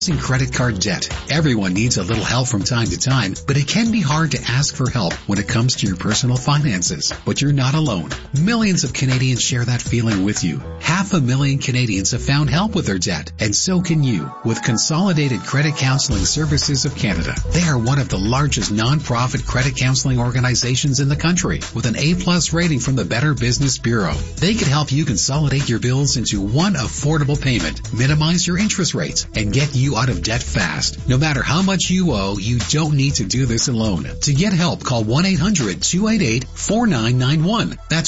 Credit card debt. Everyone needs a little help from time to time, but it can be hard to ask for help when it comes to your personal finances. But you're not alone. Millions of Canadians share that feeling with you. 500,000 Canadians have found help with their debt, and so can you with Consolidated Credit Counseling Services of Canada. They are one of the largest non-profit credit counseling organizations in the country with an A+ rating from the Better Business Bureau. They can help you consolidate your bills into one affordable payment, minimize your interest rates, and get you out of debt fast. No matter how much you owe, you don't need to do this alone. To get help, call 1-800-288-4991. That's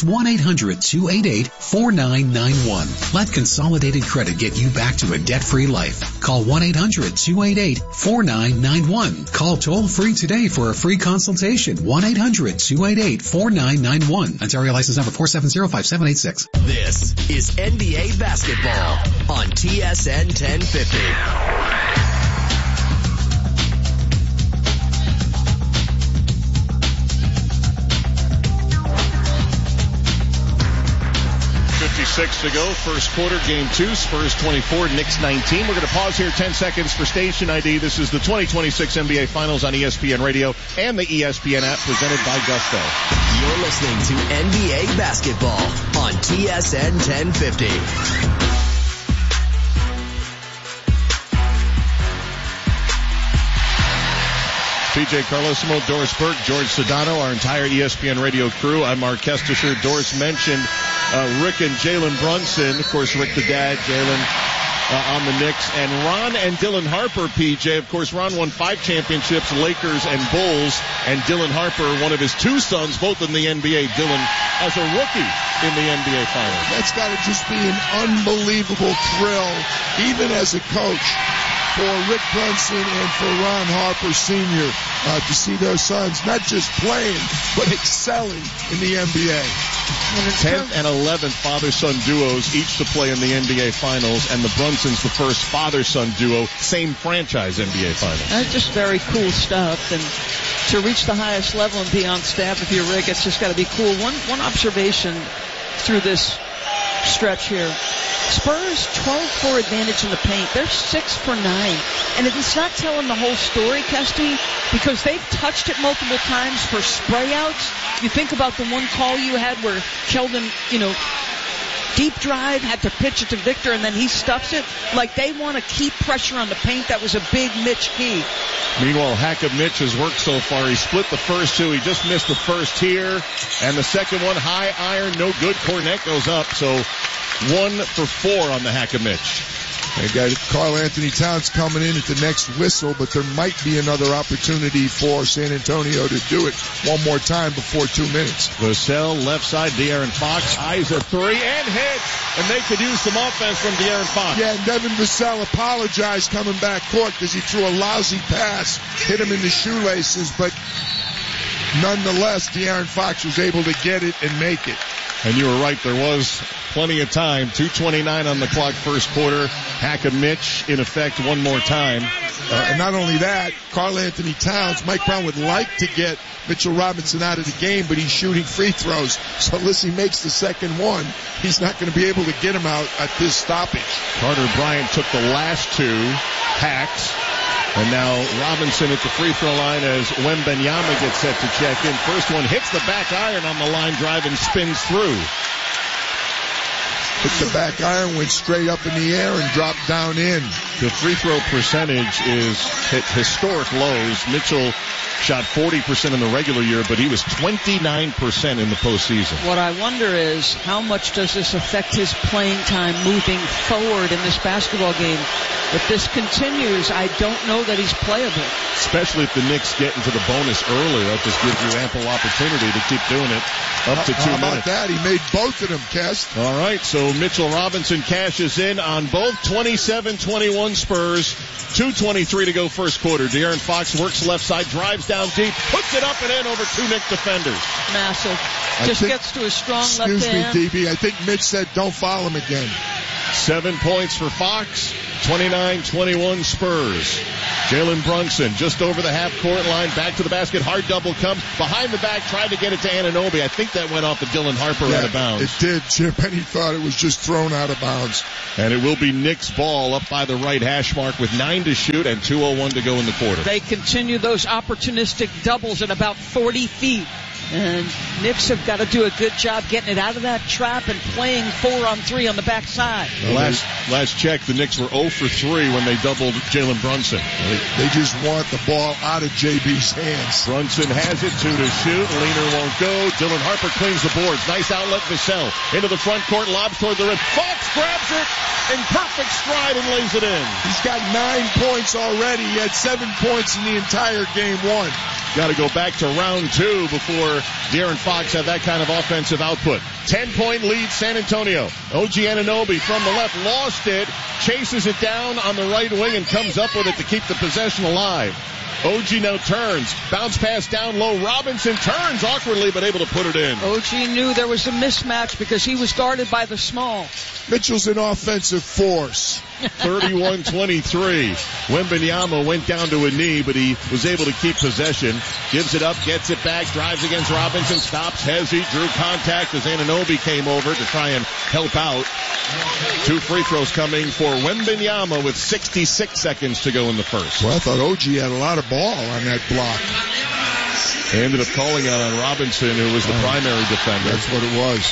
1-800-288-4991. Let Consolidated Credit get you back to a debt-free life. Call 1-800-288-4991. Call toll-free today for a free consultation. 1-800-288-4991. Ontario license number 4705786. This is NBA basketball on TSN 1050. 56 to go, first quarter, game 2, Spurs 24, Knicks 19. We're going to pause here 10 seconds for station ID. This is the 2026 NBA Finals on ESPN Radio and the ESPN app presented by Gusto. You're listening to NBA basketball on TSN 1050. PJ Carlosimo, Doris Burke, George Sedano, our entire ESPN Radio crew. I'm Mark Kestisher. Doris mentioned Rick and Jalen Brunson. Of course, Rick the dad, Jalen on the Knicks. And Ron and Dylan Harper, PJ. Of course, Ron won 5 championships, Lakers and Bulls. And Dylan Harper, one of his 2 sons, both in the NBA. Dylan as a rookie in the NBA Finals. That's got to just be an unbelievable thrill, even as a coach, for Rick Brunson and for Ron Harper Sr. To see their sons not just playing, but excelling in the NBA. 10th and 11th father-son duos, each to play in the NBA Finals, and the Brunsons, the first father-son duo, same franchise NBA Finals. That's just very cool stuff, and to reach the highest level and be on staff with your Rick, it's just got to be cool. One observation through this stretch here. Spurs 12-4 advantage in the paint. They're 6 for 9. And it's not telling the whole story, Kesty, because they've touched it multiple times for spray outs. You think about the one call you had where Keldon, deep drive, had to pitch it to Victor, and then he stuffs it. Like, they want to keep pressure on the paint. That was a big Mitch key. Meanwhile, Hackett Mitch has worked so far. He split the first 2. He just missed the first here. And the second one, high iron, no good. Cornette goes up. So 1 for 4 on the Hackett Mitch. They got Karl Anthony Towns coming in at the next whistle, but there might be another opportunity for San Antonio to do it one more time before 2 minutes. Vassell, left side, De'Aaron Fox, eyes a 3 and hits. And they could use some offense from De'Aaron Fox. Yeah, and Devin Vassell apologized coming back court because he threw a lousy pass, hit him in the shoelaces, but nonetheless, De'Aaron Fox was able to get it and make it. And you were right, there was plenty of time. 2:29 on the clock, first quarter. Hackett Mitch, in effect, one more time. And not only that, Karl Anthony Towns, Mike Brown would like to get Mitchell Robinson out of the game, but he's shooting free throws. So unless he makes the second one, he's not going to be able to get him out at this stoppage. Carter Bryant took the last 2 hacks. And now Robinson at the free throw line as Wembanyama gets set to check in. First one hits the back iron on the line drive and spins through. Hit the back iron, went straight up in the air and dropped down in. The free throw percentage is hit historic lows. Mitchell shot 40% in the regular year, but he was 29% in the postseason. What I wonder is, how much does this affect his playing time moving forward in this basketball game? If this continues, I don't know that he's playable. Especially if the Knicks get into the bonus early. That just gives you ample opportunity to keep doing it up to 2 minutes. How about that? He made both of them, Kest. All right, so Mitchell Robinson cashes in on both. 27-21 Spurs. 2:23 to go first quarter. De'Aaron Fox works left side, drives down deep, puts it up and in over 2 Knicks defenders. Massive. Gets to his strong left hand. Excuse me, DB. I think Mitch said don't foul him again. 7 points for Fox. 29-21 Spurs. Jalen Brunson just over the half-court line, back to the basket. Hard double comes behind the back, tried to get it to Anunoby. I think that went off of Dylan Harper out of bounds. It did, Chip, and he thought it was just thrown out of bounds. And it will be Knicks ball up by the right hash mark with 9 to shoot and 2:01 to go in the quarter. They continue those opportunistic doubles at about 40 feet. And Knicks have got to do a good job getting it out of that trap and playing 4-on-3 on the backside. Last check, the Knicks were 0 for 3 when they doubled Jalen Brunson. They just want the ball out of JB's hands. Brunson has it, 2 to shoot. Leaner won't go. Dylan Harper cleans the boards. Nice outlet, Vassell. Into the front court, lobs toward the rim. Fox grabs it in perfect stride and lays it in. He's got 9 points already. He had 7 points in the entire game 1. Got to go back to round 2 before De'Aaron Fox had that kind of offensive output. 10-point lead, San Antonio. OG Anunoby from the left lost it, chases it down on the right wing and comes up with it to keep the possession alive. OG now turns, bounce pass down low. Robinson turns awkwardly but able to put it in. OG knew there was a mismatch because he was guarded by the small. Mitchell's an offensive force. 31-23. Wembanyama went down to a knee, but he was able to keep possession. Gives it up, gets it back, drives against Robinson, stops, Hezzy, drew contact as Anunoby came over to try and help out. 2 free throws coming for Wembanyama with 66 seconds to go in the first. Well, I thought OG had a lot of ball on that block. They ended up calling out on Robinson, who was the primary defender. That's what it was.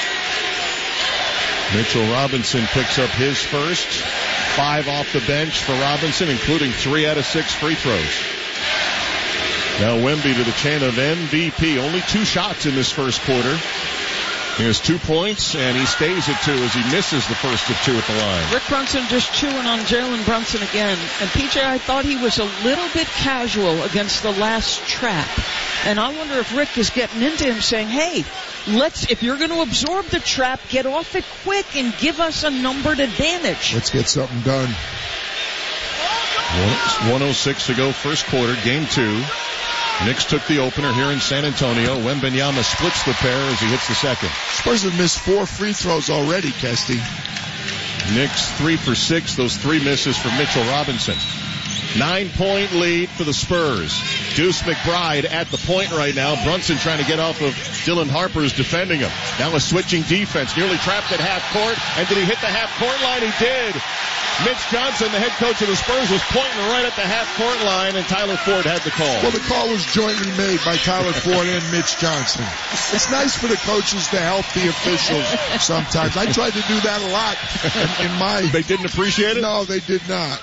Mitchell Robinson picks up his first. 5 off the bench for Robinson, including 3 out of 6 free throws. Now Wemby to the chant of MVP. Only 2 shots in this first quarter. He has 2 points, and he stays at 2 as he misses the first of 2 at the line. Rick Brunson just chewing on Jalen Brunson again. And PJ, I thought he was a little bit casual against the last trap. And I wonder if Rick is getting into him saying, hey, if you're going to absorb the trap, get off it quick and give us a numbered advantage. Let's get something done. 1:06 to go, first quarter, game 2. Knicks took the opener here in San Antonio. Wembanyama splits the pair as he hits the second. Spurs have missed 4 free throws already, Kesty. Knicks 3 for 6, those 3 misses for Mitchell Robinson. 9-point lead for the Spurs. Deuce McBride at the point right now. Brunson trying to get off of Dylan Harper, who's defending him. Now a switching defense, nearly trapped at half court. And did he hit the half court line? He did. Mitch Johnson, the head coach of the Spurs, was pointing right at the half-court line, and Tyler Ford had the call. Well, the call was jointly made by Tyler Ford and Mitch Johnson. It's nice for the coaches to help the officials sometimes. I tried to do that a lot in my... They didn't appreciate it? No, they did not.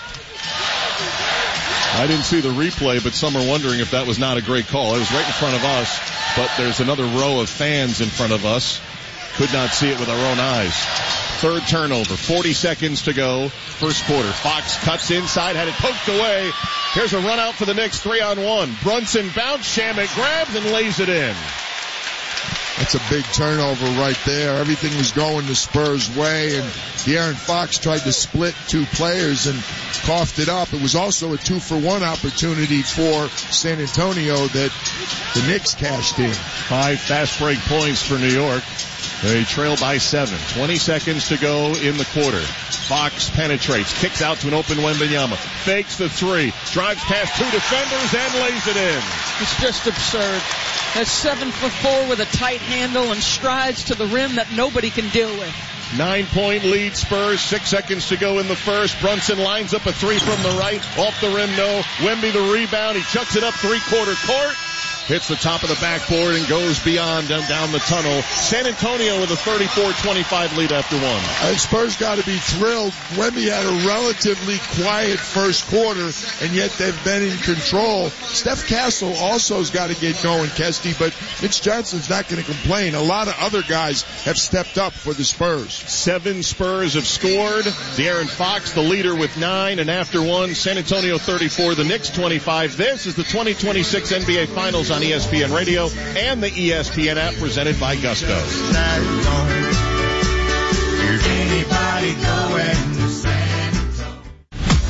I didn't see the replay, but some are wondering if that was not a great call. It was right in front of us, but there's another row of fans in front of us. Could not see it with our own eyes. Third turnover, 40 seconds to go, first quarter. Fox cuts inside, had it poked away. Here's a run out for the Knicks, 3-on-1. Brunson bounce, Shamet grabs and lays it in. That's a big turnover right there. Everything was going the Spurs' way, and De'Aaron Fox tried to split 2 players and coughed it up. It was also a 2-for-1 opportunity for San Antonio that the Knicks cashed in. 5 fast break points for New York. They trail by 7. 20 seconds to go in the quarter. Fox penetrates, kicks out to an open Wembanyama, fakes the 3, drives past 2 defenders and lays it in. It's just absurd. That's 7'4" with a tight handle and strides to the rim that nobody can deal with. 9-point lead Spurs, 6 seconds to go in the first. Brunson lines up a 3 from the right, off the rim, no. Wemby the rebound, he chucks it up 3-quarter court. Hits the top of the backboard and goes beyond down the tunnel. San Antonio with a 34-25 lead after 1. Spurs got to be thrilled. Wemby had a relatively quiet first quarter, and yet they've been in control. Steph Castle also has got to get going, Kesty, but Mitch Johnson's not going to complain. A lot of other guys have stepped up for the Spurs. 7 Spurs have scored. De'Aaron Fox, the leader, with 9, and after 1, San Antonio 34, the Knicks 25. This is the 2026 NBA Finals on ESPN Radio and the ESPN app, presented by Gusto.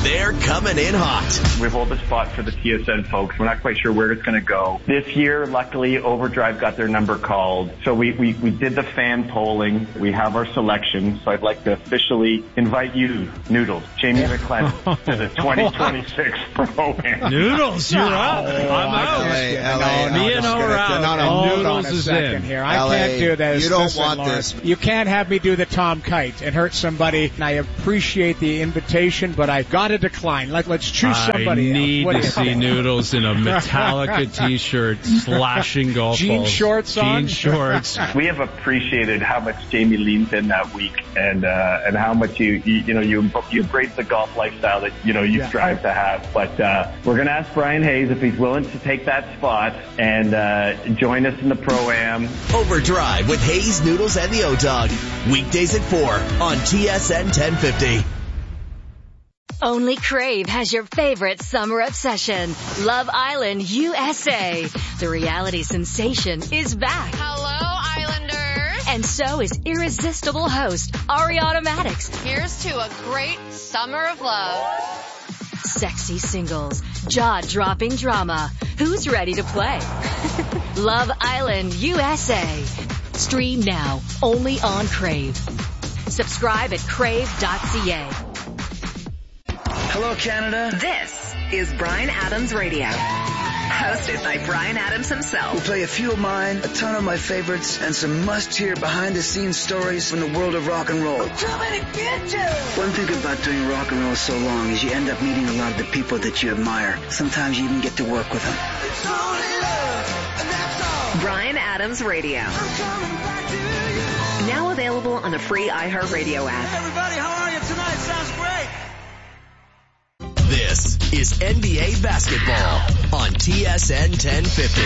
They're coming in hot. We hold the spot for the TSN folks. We're not quite sure where it's going to go. This year, luckily, Overdrive got their number called. So we did the fan polling. We have our selection. So I'd like to officially invite you, Noodles, Jamie McLennan, to the 2026 Pro-Am. Noodles, you're up. I'm out. Me and Noodles is in. Here. I can't do this. You don't Listen, want Lawrence, this. You can't have me do the Tom Kite and hurt somebody. And I appreciate the invitation, but I've got to decline. Let's choose somebody I need else. to see Noodles in a Metallica t-shirt slashing golf Jean balls. shorts on? Jean shorts. We have appreciated how much Jamie leans in that week and how much you embrace the golf lifestyle that, you strive to have. But, we're going to ask Brian Hayes if he's willing to take that spot and, join us in the Pro-Am. Overdrive with Hayes, Noodles, and the O-Dog. Weekdays at 4 on TSN 1050. Only Crave has your favorite summer obsession, Love Island USA. The reality sensation is back. Hello, Islanders. And so is irresistible host Ariana Madix. Here's to a great summer of love. Sexy singles, jaw-dropping drama. Who's ready to play? Love Island USA. Stream now, only on Crave. Subscribe at crave.ca. Hello, Canada. This is Bryan Adams Radio. Hosted by Bryan Adams himself. We'll play a few of mine, a ton of my favorites, and some must-hear behind-the-scenes stories from the world of rock and roll. One thing about doing rock and roll so long is you end up meeting a lot of the people that you admire. Sometimes you even get to work with them. Bryan Adams Radio. Now available on the free iHeartRadio app. Everybody, how are you tonight? Sounds great. This is NBA basketball on TSN 1050.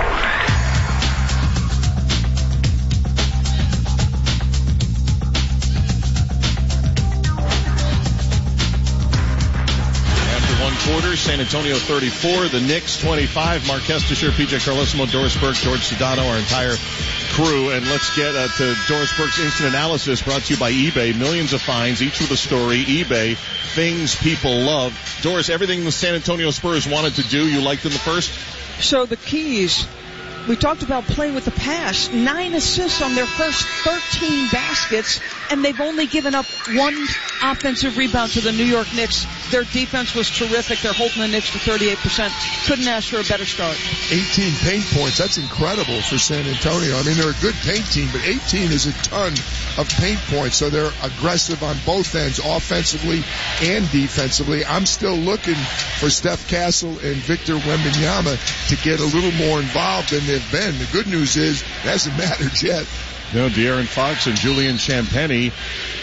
Quarter, San Antonio 34, the Knicks 25, Mark Kestisher, PJ Carlesimo, Doris Burke, George Sedano, our entire crew. And let's get to Doris Burke's instant analysis brought to you by eBay. Millions of finds, each with a story. eBay, things people love. Doris, everything the San Antonio Spurs wanted to do, you liked in the first? So the keys, we talked about playing with the pass. 9 assists on their first 13 baskets, and they've only given up 1 offensive rebound to the New York Knicks. Their defense was terrific. They're holding the Knicks to 38%. Couldn't ask for a better start. 18 paint points. That's incredible for San Antonio. I mean, they're a good paint team, but 18 is a ton of paint points. So they're aggressive on both ends, offensively and defensively. I'm still looking for Steph Castle and Victor Wembanyama to get a little more involved than they've been. The good news is it hasn't mattered yet. No, De'Aaron Fox and Julian Champagnie,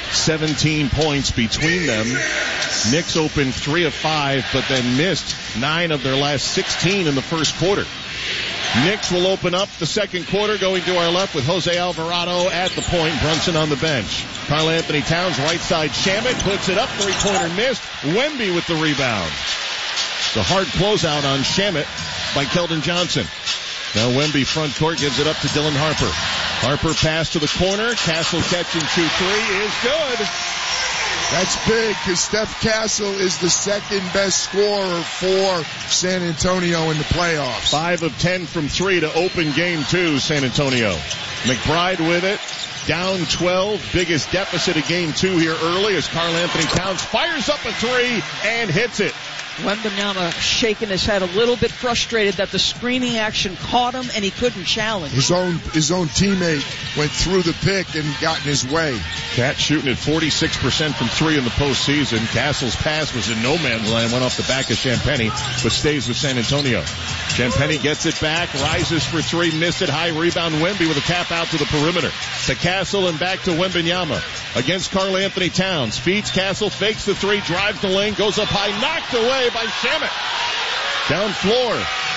17 points between them. Knicks opened 3 of 5, but then missed 9 of their last 16 in the first quarter. Knicks will open up the second quarter, going to our left with Jose Alvarado at the point, Brunson on the bench. Karl Anthony Towns, right side, Shamet puts it up, 3-pointer missed. Wemby with the rebound. The hard closeout on Shamet by Keldon Johnson. Now Wemby front court gives it up to Dylan Harper. Harper pass to the corner. Castle catching 2-3 is good. That's big because Steph Castle is the second best scorer for San Antonio in the playoffs. 5 of 10 from 3 to open game 2, San Antonio. McBride with it. Down 12. Biggest deficit of game 2 here early as Karl Anthony Towns fires up a 3 and hits it. Wembanyama shaking his head, a little bit frustrated that the screening action caught him and he couldn't challenge. His own teammate went through the pick and got in his way. Cat shooting at 46% from 3 in the postseason. Castle's pass was in no man's land, went off the back of Champagnie, but stays with San Antonio. Champagnie gets it back, rises for 3, missed it, high rebound. Wemby with a tap out to the perimeter. To Castle and back to Wembanyama against Karl Anthony Towns. Feeds Castle, fakes the 3, drives the lane, goes up high, knocked away by Shamet. Down floor.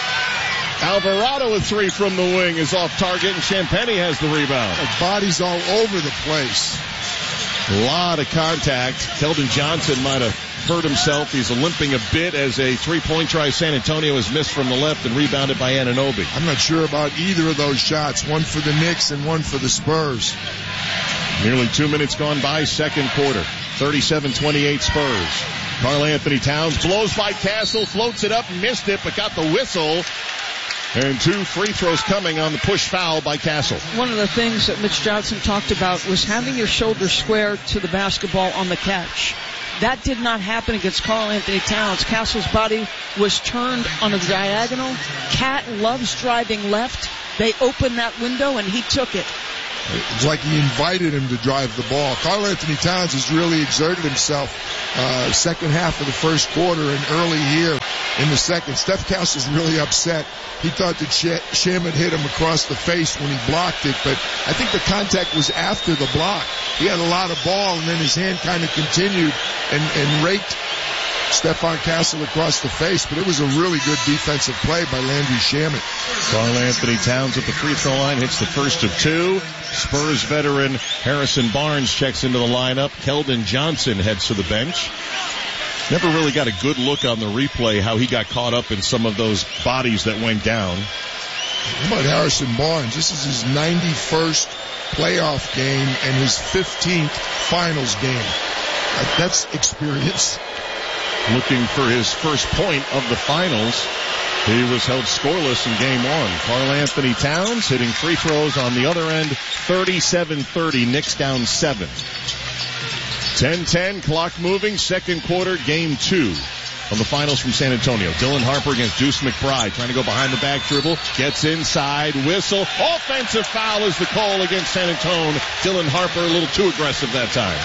Alvarado with 3 from the wing is off target, and Champagnie has the rebound. Bodies all over the place. A lot of contact. Keldon Johnson might have hurt himself. He's limping a bit as a 3-point try San Antonio is missed from the left and rebounded by Anunoby. I'm not sure about either of those shots. One for the Knicks and one for the Spurs. Nearly 2 minutes gone by, second quarter. 37-28 Spurs. Karl Anthony Towns blows by Castle, floats it up, missed it, but got the whistle. And 2 free throws coming on the push foul by Castle. One of the things that Mitch Johnson talked about was having your shoulder square to the basketball on the catch. That did not happen against Karl Anthony Towns. Castle's body was turned on a diagonal. Cat loves driving left. They opened that window, and he took it. It's like he invited him to drive the ball. Karl Anthony Towns has really exerted himself second half of the first quarter and early here in the second. Steph Castle's really upset. He thought that Shamet hit him across the face when he blocked it, but I think the contact was after the block. He had a lot of ball, and then his hand kind of continued and raked Stephon Castle across the face, but it was a really good defensive play by Landry Shamet. Karl Anthony Towns at the free throw line hits the first of 2. Spurs veteran Harrison Barnes checks into the lineup. Keldon Johnson heads to the bench. Never really got a good look on the replay how he got caught up in some of those bodies that went down. How about Harrison Barnes? This is his 91st playoff game and his 15th finals game. That's experience. Looking for his first point of the finals. He was held scoreless in game 1. Karl Anthony Towns hitting free throws on the other end. 37-30. Knicks down 7. 10-10. Clock moving. Second quarter. Game 2 of the finals from San Antonio. Dylan Harper against Deuce McBride. Trying to go behind the back dribble. Gets inside. Whistle. Offensive foul is the call against San Antonio. Dylan Harper a little too aggressive that time.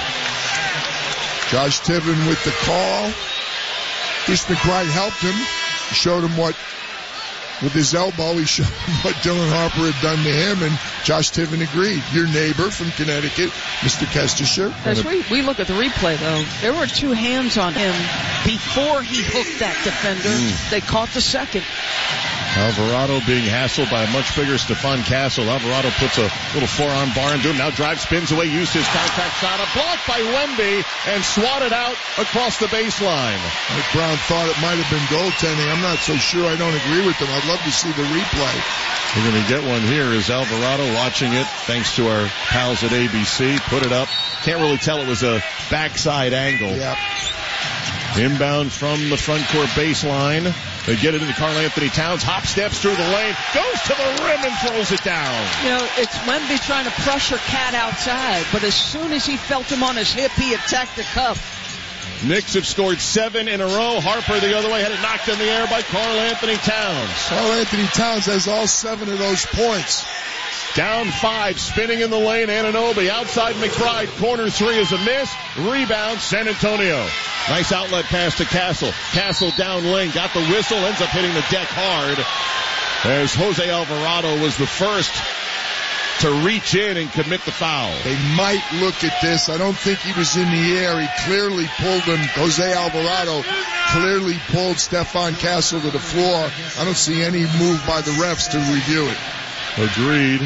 Josh Tiven with the call. Deuce McBride helped him. He showed him what, with his elbow, he showed him what Dylan Harper had done to him, and Josh Tiven agreed. Your neighbor from Connecticut, Mr. Kestisher. As we look at the replay, though, there were 2 hands on him before he hooked that defender. They caught the second. Alvarado being hassled by a much bigger Stephon Castle. Alvarado puts a little forearm bar into him. Now drives, spins away, used his contact shot. A block by Wemby and swatted out across the baseline. Mike Brown thought it might have been goaltending. I'm not so sure. I don't agree with him. I'd love to see the replay. We're going to get one here. Is Alvarado watching it, thanks to our pals at ABC. Put it up. Can't really tell it was a backside angle. Yep. Inbound from the front court baseline. They get it into Karl Anthony Towns. Hop steps through the lane. Goes to the rim and throws it down. You know, it's Wemby trying to pressure Cat outside, but as soon as he felt him on his hip, he attacked the cuff. Knicks have scored 7 in a row. Harper the other way had it knocked in the air by Karl Anthony Towns. Karl Anthony Towns has all 7 of those points. Down 5, spinning in the lane, Anunoby outside McBride. Corner 3 is a miss. Rebound, San Antonio. Nice outlet pass to Castle. Castle down lane, got the whistle, ends up hitting the deck hard. As Jose Alvarado was the first to reach in and commit the foul. They might look at this. I don't think he was in the air. He clearly pulled him. Jose Alvarado clearly pulled Stephon Castle to the floor. I don't see any move by the refs to review it. Agreed.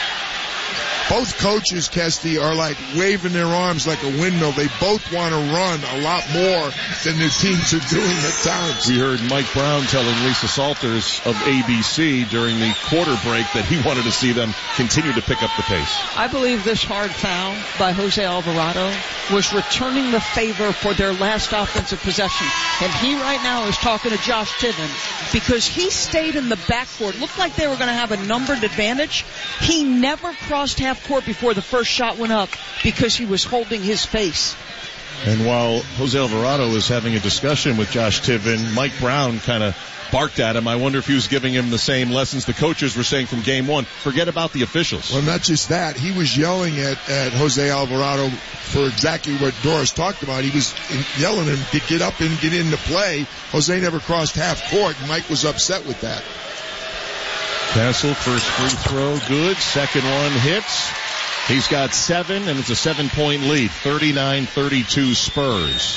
Both coaches, Kesty, are like waving their arms like a windmill. They both want to run a lot more than their teams are doing at times. We heard Mike Brown telling Lisa Salters of ABC during the quarter break that he wanted to see them continue to pick up the pace. I believe this hard foul by Jose Alvarado was returning the favor for their last offensive possession. And he right now is talking to Josh Tiven because he stayed in the backcourt. Looked like they were going to have a numbered advantage. He never crossed half court before the first shot went up because he was holding his face. And while Jose Alvarado was having a discussion with Josh Tiven, Mike Brown kind of barked at him. I wonder if he was giving him the same lessons the coaches were saying from game 1. Forget about the officials. Well, not just that. He was yelling at Jose Alvarado for exactly what Doris talked about. He was yelling at him to get up and get into play. Jose never crossed half court, and Mike was upset with that. Castle, first free throw, good. Second one hits. He's got 7, and it's a 7-point lead. 39-32 Spurs.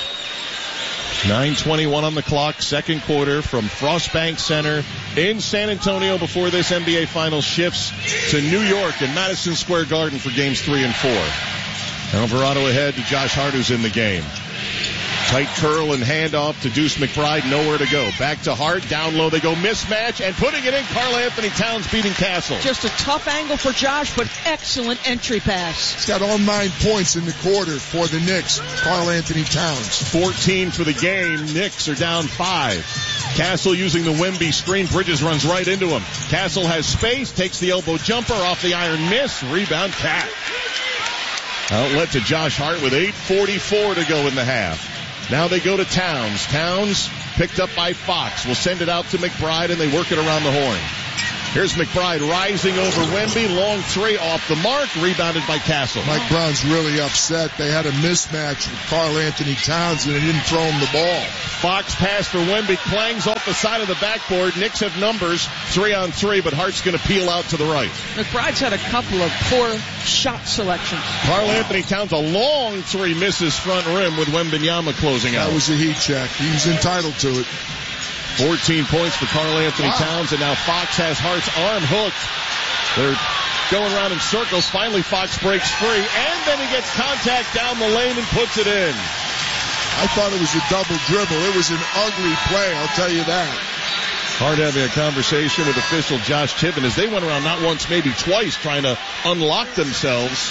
9:21 on the clock, second quarter from Frostbank Center in San Antonio before this NBA Finals shifts to New York and Madison Square Garden for games 3 and 4. Alvarado ahead to Josh Hart, who's in the game. Tight curl and handoff to Deuce McBride. Nowhere to go. Back to Hart. Down low they go. Mismatch. And putting it in, Karl-Anthony Towns beating Castle. Just a tough angle for Josh, but excellent entry pass. He's got all 9 points in the quarter for the Knicks. Karl-Anthony Towns. 14 for the game. Knicks are down 5. Castle using the Wemby screen. Bridges runs right into him. Castle has space. Takes the elbow jumper off the iron miss. Rebound Cat. Outlet to Josh Hart with 8:44 to go in the half. Now they go to Towns. Towns picked up by Fox. Will send it out to McBride, and they work it around the horn. Here's McBride rising over Wemby. Long three off the mark. Rebounded by Castle. Mike Brown's really upset. They had a mismatch with Karl-Anthony Towns, and they didn't throw him the ball. Fox pass for Wemby. Clangs off the side of the backboard. Knicks have numbers. 3-on-3, but Hart's going to peel out to the right. McBride's had a couple of poor shot selections. Karl-Anthony Towns, a long three, misses front rim with Wembanyama closing out. That was a heat check. He was entitled to it. 14 points for Karl-Anthony Towns, and now Fox has Hart's arm hooked. They're going around in circles. Finally, Fox breaks free, and then he gets contact down the lane and puts it in. I thought it was a double dribble. It was an ugly play, I'll tell you that. Hart having a conversation with official Josh Tibbin as they went around not once, maybe twice, trying to unlock themselves.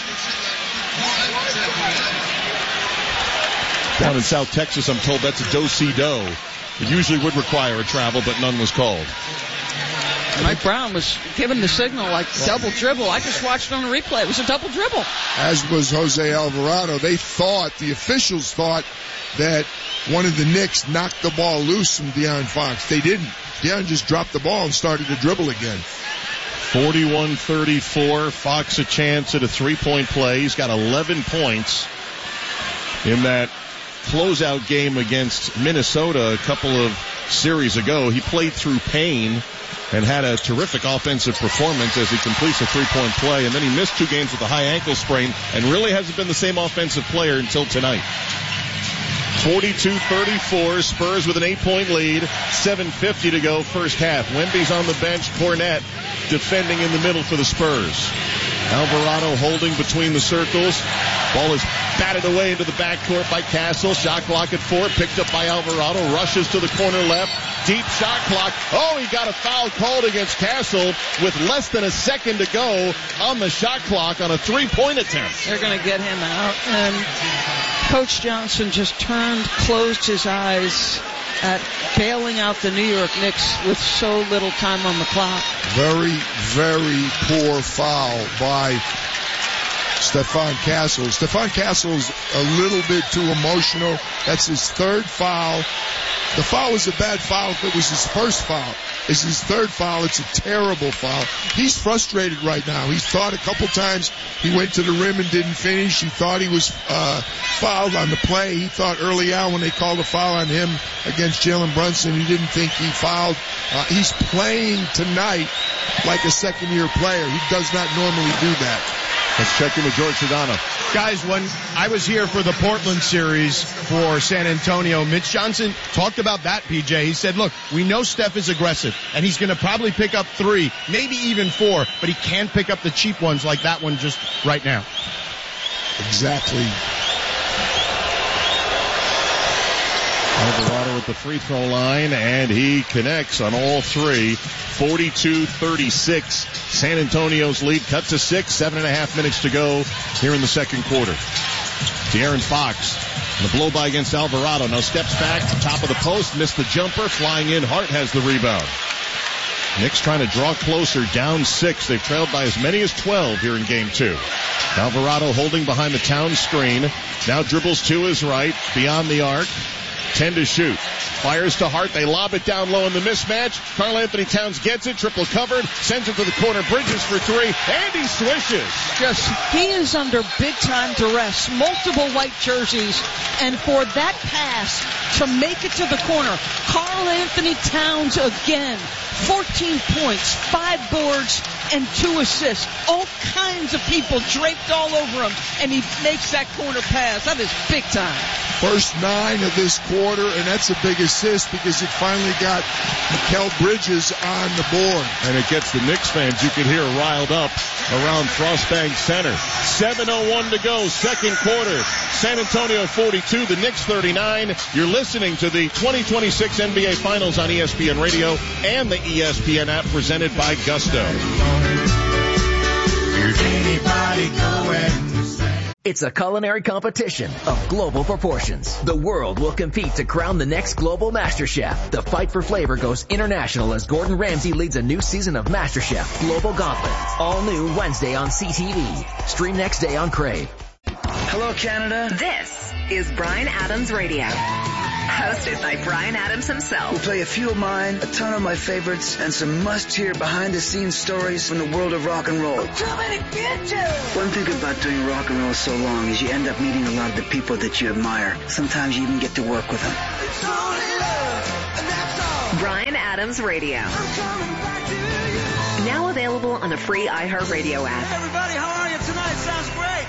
Down in South Texas, I'm told that's a do-si-do. It usually would require a travel, but none was called. Mike Brown was given the signal like double dribble. I just watched on the replay. It was a double dribble. As was Jose Alvarado. The officials thought that one of the Knicks knocked the ball loose from De'Aaron Fox. They didn't. De'Aaron just dropped the ball and started to dribble again. 41-34. Fox a chance at a three-point play. He's got 11 points in that closeout game against Minnesota a couple of series ago. He played through pain and had a terrific offensive performance as he completes a three-point play, and then he missed 2 games with a high ankle sprain and really hasn't been the same offensive player until tonight. 42-34, Spurs with an 8-point lead, 7:50 to go first half. Wemby's on the bench, Cornette defending in the middle for the Spurs. Alvarado holding between the circles. Ball is batted away into the backcourt by Castle. Shot clock at 4, picked up by Alvarado. Rushes to the corner left. Deep shot clock. Oh, he got a foul called against Castle with less than a second to go on the shot clock on a 3-point attempt. They're going to get him out. And Coach Johnson just closed his eyes at bailing out the New York Knicks with so little time on the clock. Very, very poor foul by Stephon Castle. Stephon Castle's a little bit too emotional. That's his 3rd foul. The foul was a bad foul if it was his first foul. It's his 3rd foul. It's a terrible foul. He's frustrated right now. He's thought a couple times he went to the rim and didn't finish. He thought he was fouled on the play. He thought early on when they called a foul on him against Jalen Brunson, he didn't think he fouled. He's playing tonight like a second-year player. He does not normally do that. Let's check in with George Sedano. Guys, when I was here for the Portland series for San Antonio, Mitch Johnson talked about that, PJ. He said, look, we know Steph is aggressive, and he's going to probably pick up 3, maybe even 4, but he can't pick up the cheap ones like that one just right now. Exactly. Alvarado at the free throw line, and he connects on all 3. 42-36. San Antonio's lead cut to 6. 7.5 minutes to go here in the second quarter. De'Aaron Fox, the blow-by against Alvarado. Now steps back, top of the post, missed the jumper, flying in. Hart has the rebound. Knicks trying to draw closer, down 6. They've trailed by as many as 12 here in game 2. Alvarado holding behind the Town screen. Now dribbles to his right, beyond the arc. 10 to shoot. Fires to Hart. They lob it down low in the mismatch. Karl-Anthony Towns gets it. Triple covered. Sends it to the corner. Bridges for 3. And he swishes. He is under big-time duress. Multiple white jerseys. And for that pass to make it to the corner, Karl-Anthony Towns again. 14 points, 5 boards, and 2 assists. All kinds of people draped all over him, and he makes that corner pass. That is big time. First 9 of this quarter, and that's a big assist because it finally got Mikal Bridges on the board. And it gets the Knicks fans, you can hear, riled up around Frostbank Center. 7:01 to go, second quarter. San Antonio 42, the Knicks 39. You're listening to the 2026 NBA Finals on ESPN Radio and the ESPN app, presented by Gusto. Where's anybody going? It's a culinary competition of global proportions. The world will compete to crown the next global Master Chef. The fight for flavor goes international as Gordon Ramsay leads a new season of Master Chef Global Gauntlet. All new Wednesday on CTV. Stream next day on Crave. Hello, Canada. This is Bryan Adams Radio. Hosted by Bryan Adams himself. We'll play a few of mine, a ton of my favorites, and some must-hear behind-the-scenes stories from the world of rock and roll. One thing about doing rock and roll so long is you end up meeting a lot of the people that you admire. Sometimes you even get to work with them. Bryan Adams Radio. Now available on the free iHeartRadio app. Everybody, how are you tonight? Sounds great.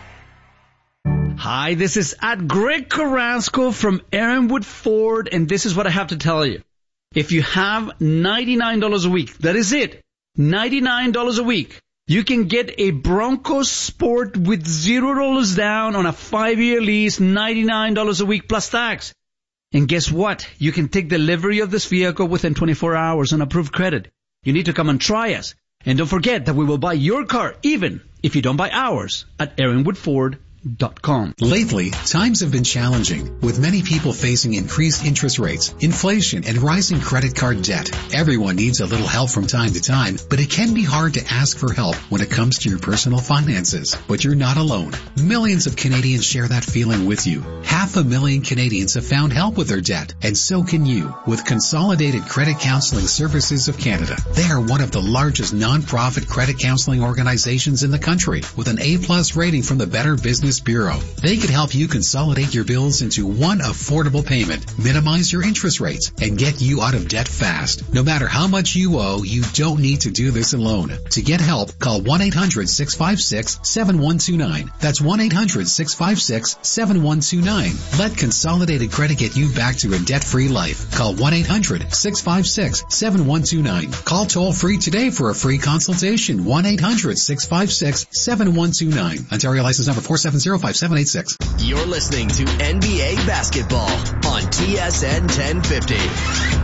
Hi, this is at Greg Carrasco from Aaronwood Ford, and this is what I have to tell you. If you have $99 a week, that is it, $99 a week, you can get a Bronco Sport with $0 down on a 5-year lease, $99 a week plus tax. And guess what? You can take delivery of this vehicle within 24 hours on approved credit. You need to come and try us. And don't forget that we will buy your car, even if you don't buy ours, at AaronwoodFord.com. Lately, times have been challenging, with many people facing increased interest rates, inflation, and rising credit card debt. Everyone needs a little help from time to time, but it can be hard to ask for help when it comes to your personal finances. But you're not alone. Millions of Canadians share that feeling with you. 500,000 Canadians have found help with their debt, and so can you, with Consolidated Credit Counseling Services of Canada. They are one of the largest non-profit credit counseling organizations in the country, with an A+ rating from the Better Business Bureau. They could help you consolidate your bills into one affordable payment, minimize your interest rates, and get you out of debt fast. No matter how much you owe, you don't need to do this alone. To get help, call 1-800-656-7129. That's 1-800-656-7129. Let Consolidated Credit get you back to a debt-free life. Call 1-800-656-7129. Call toll-free today for a free consultation. 1-800-656-7129. Ontario license number 4705786. You're listening to NBA Basketball on TSN 1050.